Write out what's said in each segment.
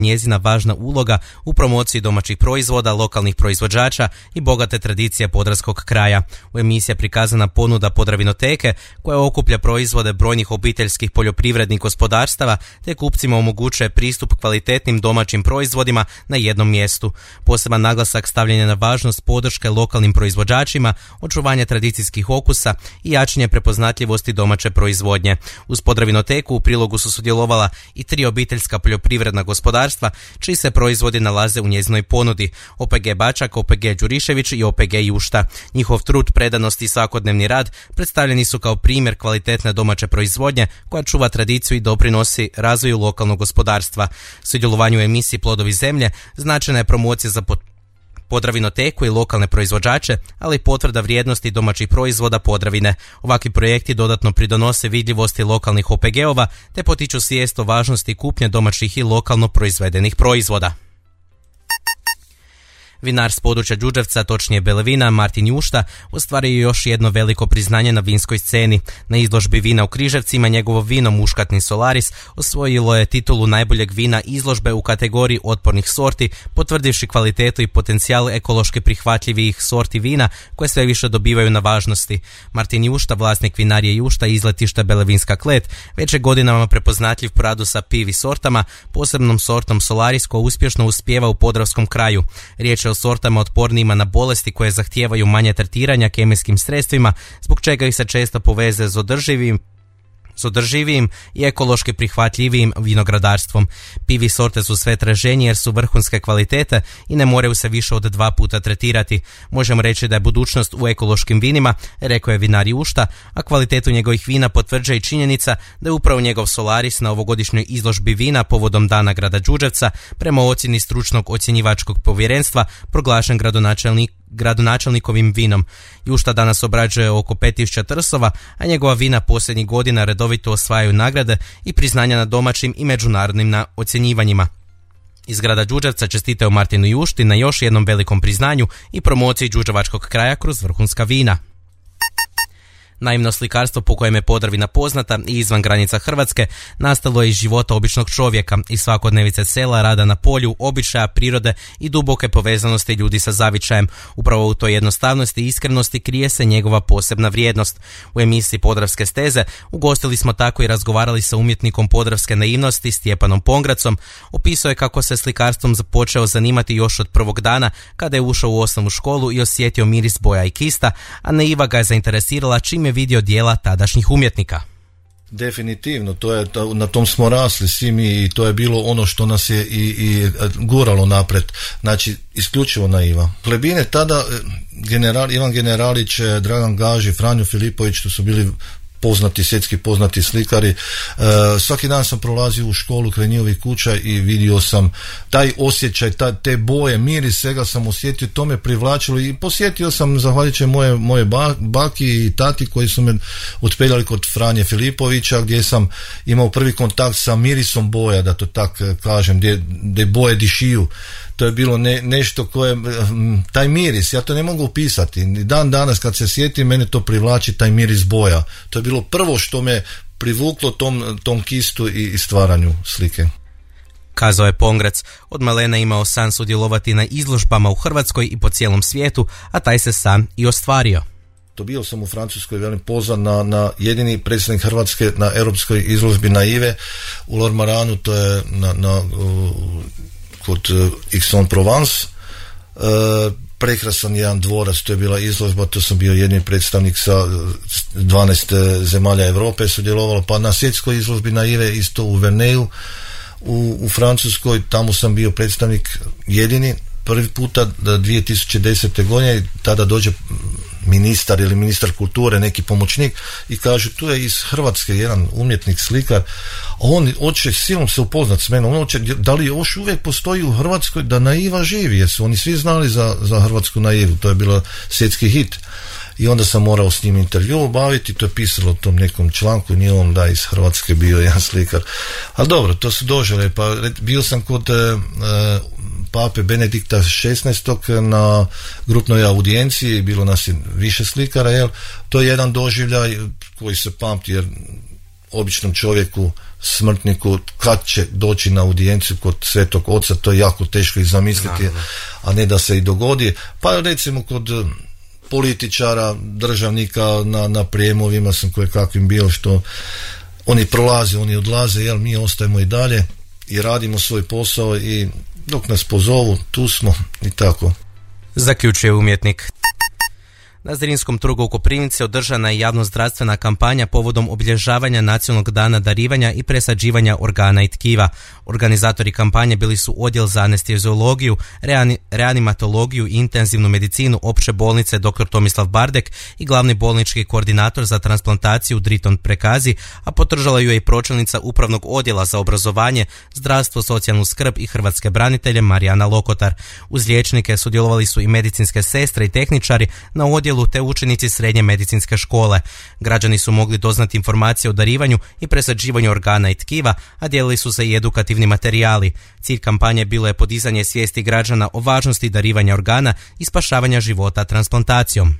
njezina važna uloga u promociji domaćih proizvoda, lokalnih proizvođača i bogate tradicije podravskog kraja. U emisiji je prikazana ponuda Podravinoteke koja okuplja proizvode brojnih obiteljskih poljoprivrednih gospodarstava te kupcima omogućuje pristup kvalitetnim domaćim proizvodima na jednom mjestu. Poseban naglasak stavljen je na važnost podrške lokalnim proizvođačima, očuvanje tradicijskih okusa i jačanje prepoznatljivosti domaće proizvodnje. Uz Podravinoteku u prilogu su sudjelovala i 3 obiteljska poljoprivredna gospodarstva čiji se proizvodi nalaze u njezinoj ponudi: OPG Bačak, OPG Đurišević i OPG Jušta. Njihov trud, predanost i svakodnevni rad predstavljeni su kao primjer kvalitetne domaće proizvodnje koja čuva tradiciju i doprinosi razvoju lokalnog gospodarstva. Sudjelovanju u emisiji Plodovi zemlje značajna je promocija za Podravinoteku i lokalne proizvođače, ali i potvrda vrijednosti domaćih proizvoda Podravine. Ovakvi projekti dodatno pridonose vidljivosti lokalnih OPG-ova te potiču svijest o važnosti kupnje domaćih i lokalno proizvedenih proizvoda. Vinar s područja Đurđevca, točnije Belevina, Martin Jušta, ostvario je još jedno veliko priznanje na vinskoj sceni. Na izložbi vina u Križevcima njegovo vino Muškatni Solaris osvojilo je titulu najboljeg vina izložbe u kategoriji otpornih sorti, potvrdivši kvalitetu i potencijal ekološki prihvatljivih sorti vina koje sve više dobivaju na važnosti. Martin Jušta, vlasnik vinarije Jušta i izletišta Belevinska Klet, već je godinama prepoznatljiv po radu sa pivi sortama, posebnom sortom Solaris koja uspješno uspijeva u podravskom kraju. Riječ je o sortama otpornijima na bolesti koje zahtijevaju manje tretiranja kemijskim sredstvima, zbog čega ih se često poveze s održivijim i ekološki prihvatljivijim vinogradarstvom. Pivi sorte su sve traženije jer su vrhunske kvalitete i ne moraju se više od 2 puta tretirati. Možemo reći da je budućnost u ekološkim vinima, rekao je vinar Jušta, a kvalitetu njegovih vina potvrđuje i činjenica da je upravo njegov Solaris na ovogodišnjoj izložbi vina povodom Dana grada Đurđevca prema ocjeni stručnog ocjenjivačkog povjerenstva proglašen gradonačelnikovim vinom. Jušta danas obrađuje oko 5000 trsova, a njegova vina posljednjih godina redovito osvajaju nagrade i priznanja na domaćim i međunarodnim ocjenjivanjima. Iz grada Đurđevca čestitaju Martinu Jušti na još jednom velikom priznanju i promociji đurđevačkog kraja kroz vrhunska vina. Naivno slikarstvo po kojem je Podravina poznata i izvan granica Hrvatske nastalo je iz života običnog čovjeka, iz svakodnevice sela, rada na polju, običaja, prirode i duboke povezanosti ljudi sa zavičajem. Upravo u toj jednostavnosti i iskrenosti krije se njegova posebna vrijednost. U emisiji Podravske steze ugostili smo tako i razgovarali sa umjetnikom podravske naivnosti Stjepanom Pongracom. Opisao je kako se slikarstvom započeo zanimati još od prvog dana kada je ušao u osnovnu školu i osjetio miris boja i kista, a naiva ga je zainteresirala čim je vidio dijela tadašnjih umjetnika. Definitivno, na tom smo rasli svi mi i to je bilo ono što nas je i guralo napred, znači isključivo naiva. Plebine tada, Ivan Generalić, Dragan Gaži, Franjo Filipović, to su bili svjetski poznati slikari. Svaki dan sam prolazio u školu kraj njihovih kuća i vidio sam taj osjećaj, te boje, miris, svega sam osjetio, to me privlačilo i posjetio sam zahvaljujući moje baki i tati koji su me otpeljali kod Franje Filipovića gdje sam imao prvi kontakt sa mirisom boja, da to tak kažem, gdje boje dišiju. To je bilo nešto koje, taj miris, ja to ne mogu opisati. Dan danas kad se sjetim, mene to privlači, taj miris boja. To je bilo prvo što me privuklo tom kistu i stvaranju slike. Kazao je Pongrac. Od malena imao san sudjelovati na izložbama u Hrvatskoj i po cijelom svijetu, a taj se san i ostvario. To bio sam u Francuskoj, velim, pozvan na jedini predstavnik Hrvatske na europskoj izložbi Naive u Lormaranu, to je kod Aix-en-Provence. Prekrasan jedan dvorac, to je bila izložba, to sam bio jedini predstavnik sa 12 zemalja Europe sudjelovalo, pa na svjetskoj izložbi Naive isto u Verneju u Francuskoj, tamo sam bio predstavnik jedini prvi puta 2010. godine, tada dođe ministar ili ministar kulture, neki pomoćnik i kaže tu je iz Hrvatske jedan umjetnik, slikar, a on hoće silom se upoznat s menom, on hoće, da li još uvijek postoji u Hrvatskoj da Naiva živi, jer su oni svi znali za hrvatsku Naivu, to je bilo svjetski hit. I onda sam morao s njim intervju obaviti, to je pisalo u tom nekom članku, nije on da iz Hrvatske bio jedan slikar. Ali dobro, to su dožele, pa bio sam kod pape Benedikta XVI. Na grupnoj audijenciji, bilo nas je više slikara, to je jedan doživljaj koji se pamti, jer običnom čovjeku, smrtniku, kad će doći na audijenciju kod Svetog Oca, to je jako teško i zamisliti, a ne da se i dogodi. Pa recimo kod političara, državnika na prijemovima sam kakvim bio, što oni prolaze, oni odlaze, jel mi ostajemo i dalje i radimo svoj posao i dok nas pozovu, tu smo i tako. Zaključuje umjetnik. Na Zrinskom trgu u Koprivnici održana je javno-zdravstvena kampanja povodom obilježavanja Nacionalnog dana darivanja i presađivanja organa i tkiva. Organizatori kampanje bili su Odjel za anesteziologiju, reanimatologiju i intenzivnu medicinu Opće bolnice dr. Tomislav Bardek i glavni bolnički koordinator za transplantaciju Driton Prekazi, a podržala ju je i pročelnica Upravnog odjela za obrazovanje, zdravstvo, socijalnu skrb i hrvatske branitelje Marijana Lokotar. Uz liječnike sudjelovali su i medicinske sestre i tehničari na odjelu te učenici srednje medicinske škole. Građani su mogli doznati informacije o darivanju i presađivanju organa i tkiva, a dijelili su se i edukativni materijali. Cilj kampanje bilo je podizanje svijesti građana o važnosti darivanja organa i spašavanja života transplantacijom.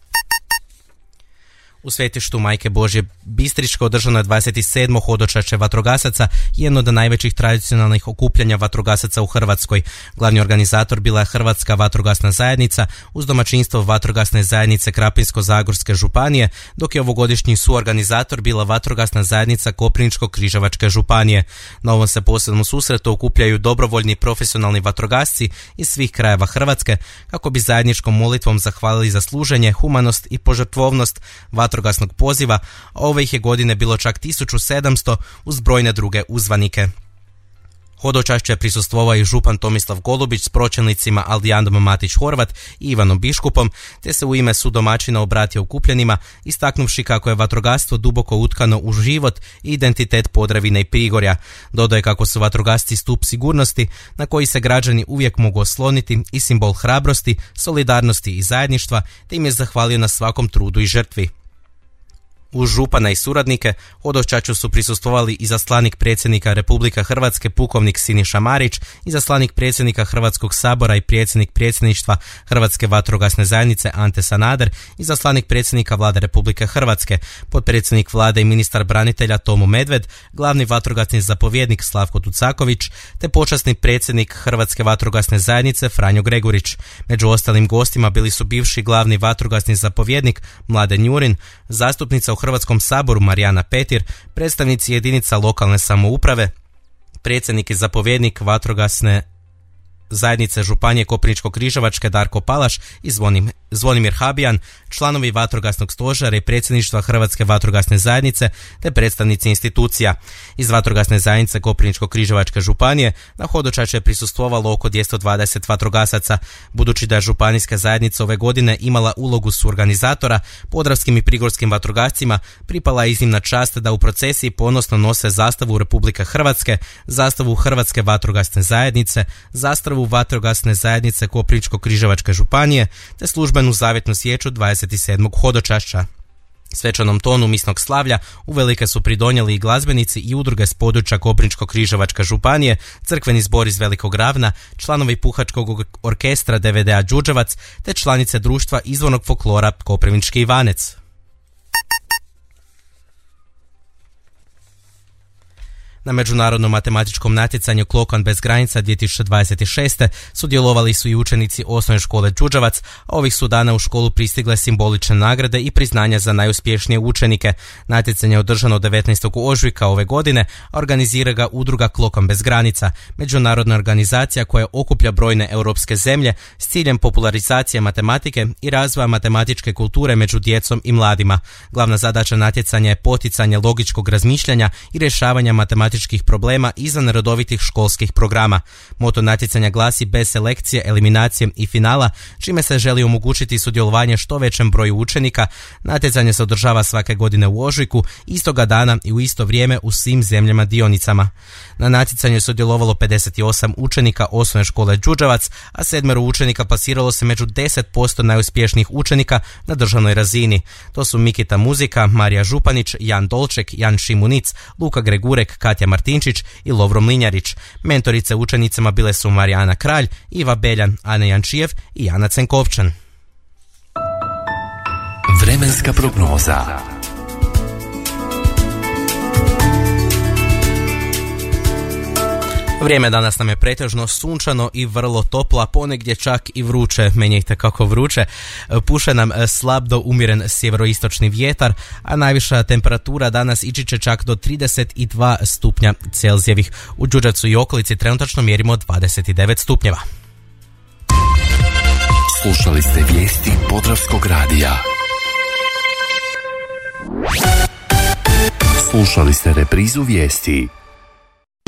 U svetištu Majke Božje Bistričko održano je 27. hodočašće vatrogasaca, jedno od najvećih tradicionalnih okupljanja vatrogasaca u Hrvatskoj. Glavni organizator bila je Hrvatska vatrogasna zajednica uz domaćinstvo vatrogasne zajednice Krapinsko-zagorske županije, dok je ovogodišnji suorganizator bila vatrogasna zajednica Koprivničko-križevačke županije. Na ovom se posebnom susretu okupljaju dobrovoljni profesionalni vatrogasci iz svih krajeva Hrvatske kako bi zajedničkom molitvom zahvalili za služenje, humanost i požrtvovnost vatrogasnog poziva, a ove ih je godine bilo čak 1700 uz brojne druge uzvanike. Hodočašće je prisustvovao i župan Tomislav Golubić s pročelnicima Aldijanom Matić-Horvat i Ivanom Biškupom, te se u ime sudomaćina obratio okupljenima, istaknuvši kako je vatrogastvo duboko utkano u život i identitet Podravine i Prigorja. Dodaje kako su vatrogasci stup sigurnosti na koji se građani uvijek mogu osloniti i simbol hrabrosti, solidarnosti i zajedništva, te im je zahvalio na svakom trudu i žrtvi. Uz župana i suradnike hodočašću su prisustvovali i zaslanik predsjednika Republike Hrvatske pukovnik Siniša Marić, i zaslanik predsjednika Hrvatskog sabora i predsjednik predsjedništva Hrvatske vatrogasne zajednice Ante Sanader i zaslanik predsjednika Vlade Republike Hrvatske, potpredsjednik Vlade i ministar branitelja Tomo Medved, glavni vatrogasni zapovjednik Slavko Tucaković, te počasni predsjednik Hrvatske vatrogasne zajednice Franjo Gregurić. Među ostalim gostima bili su bivši glavni vatrogasni zapovjednik Mladen Jurin, zastupnica u Hrvatskom saboru Marijana Petir, predstavnici jedinica lokalne samouprave, predsjednik i zapovjednik vatrogasne zajednice Županije Koprivničko-križevačke Darko Palaš i Zvonimir Habijan, članovi vatrogasnog stožera i predsjedništva Hrvatske vatrogasne zajednice te predstavnici institucija. Iz vatrogasne zajednice Koprivničko-križevačke županije na hodočašće je prisustvovalo oko 220 vatrogasaca. Budući da je županijska zajednica ove godine imala ulogu suorganizatora, podravskim i prigorskim vatrogascima pripala je iznimna čast da u procesiji ponosno nose zastavu Republike Hrvatske, zastavu Hrvatske vatrogasne zajednice, zastavu vatrogasne zajednice Koprivničko-križevačke županije te službenu zavjetnu sjeću 27. hodočašća. Svečanom tonu misnog slavlja uvelike su pridonijeli i glazbenici i udruge s područja Koprivničko-križevačke županije, crkveni zbor iz Velikog Ravna, članovi puhačkog orkestra DVD-a Đurđevac te članice društva izvornog folklora Koprivnički Ivanec. Na međunarodnom matematičkom natjecanju Klokan bez granica 2026. sudjelovali su i učenici osnovne škole Đurđevac, a ovih su dana u školu pristigle simbolične nagrade i priznanja za najuspješnije učenike. Natjecanje je održano 19. ožujka ove godine, a organizira ga udruga Klokan bez granica, međunarodna organizacija koja okuplja brojne europske zemlje s ciljem popularizacije matematike i razvoja matematičke kulture među djecom i mladima. Glavna zadaća natjecanja je poticanje logičkog razmišljanja i rješavanja matematičkih problema izvan redovitih školskih programa. Moto natjecanja glasi bez selekcije, eliminacije i finala, čime se želi omogućiti sudjelovanje što većem broju učenika. Natjecanje se održava svake godine u ožujku, istoga dana i u isto vrijeme u svim zemljama dionicama. Na natjecanju je sudjelovalo 58 učenika osnovne škole Đurđevac, a 7 učenika plasiralo se među 10% najuspješnijih učenika na državnoj razini. To su Mikita Muzika, Marija Županić, Jan Dolček, Jan Šimunic, Luka Gregurek, Katja Martinčić i Lovro Mlinjarić. Mentorice učenicama bile su Marijana Kralj, Iva Beljan, Ana Jančijev i Ana Cenkovčan. Vremenska prognoza. Vrijeme danas nam je pretežno sunčano i vrlo toplo, a ponegdje čak i vruće, meni je itekako vruće. Puše nam slab do umjeren sjeveroistočni vjetar, a najviša temperatura danas ići će čak do 32 stupnja Celzijevih. U Đurđevcu i okolici trenutačno mjerimo 29 stupnjeva. Slušali ste vijesti Podravskog radija. Slušali ste reprizu vijesti